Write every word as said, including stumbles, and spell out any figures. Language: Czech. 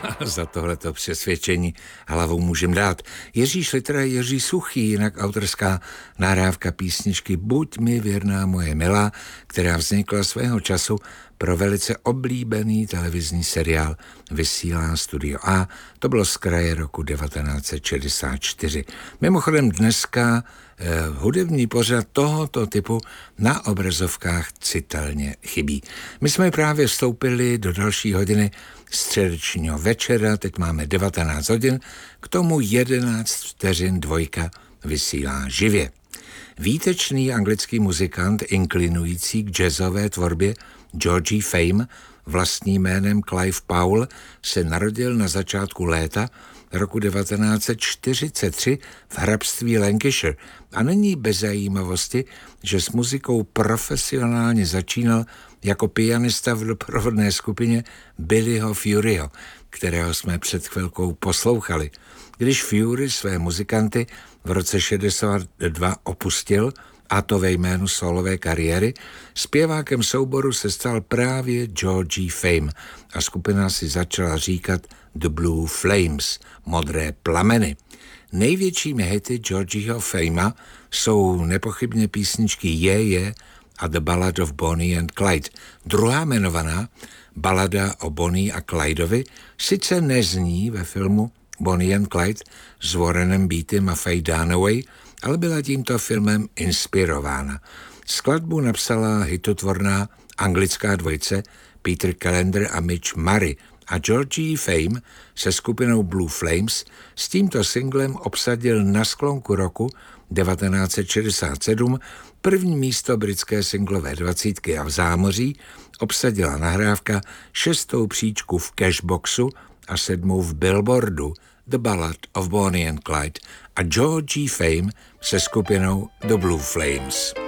Za tohleto přesvědčení hlavou můžem dát. Jiří Šlitr a Jiří Suchý, jinak autorská nahrávka písničky Buď mi věrná moje milá, která vznikla svého času pro velice oblíbený televizní seriál Vysílá Studio A. To bylo z kraje roku devatenáct set šedesát čtyři. Mimochodem dneska eh, hudební pořad tohoto typu na obrazovkách citelně chybí. My jsme právě vstoupili do další hodiny středečního večera, teď máme devatenáct hodin, k tomu jedenáct vteřin dvojka vysílá živě. Výtečný anglický muzikant inklinující k jazzové tvorbě Georgie Fame, vlastním jménem Clive Powell, se narodil na začátku léta roku devatenáct set čtyřicet tři v hrabství Lancashire a není bez zajímavosti, že s muzikou profesionálně začínal jako pianista v doprovodné skupině Billyho Furyho, kterého jsme před chvilkou poslouchali. Když Fury své muzikanty v roce šedesát dva opustil, a to ve jménu solové kariéry, zpěvákem souboru se stal právě Georgie Fame a skupina si začala říkat The Blue Flames, modré plameny. Největšími hity Georgieho Famea jsou nepochybně písničky Je, je a The Ballad of Bonnie and Clyde. Druhá jmenovaná, balada o Bonnie a Clydovi, sice nezní ve filmu Bonnie and Clyde s Warrenem Beattem a Faye Dunaway, ale byla tímto filmem inspirována. Skladbu napsala hitotvorná anglická dvojice Peter Callender a Mitch Murray a Georgie Fame se skupinou Blue Flames s tímto singlem obsadil na sklonku roku devatenáct set šedesát sedm první místo britské singlové dvacítky a v zámoří obsadila nahrávka šestou příčku v Cashboxu a sedmou v Billboardu The Ballad of Bonnie and Clyde a Georgie Fame se skupinou The Blue Flames.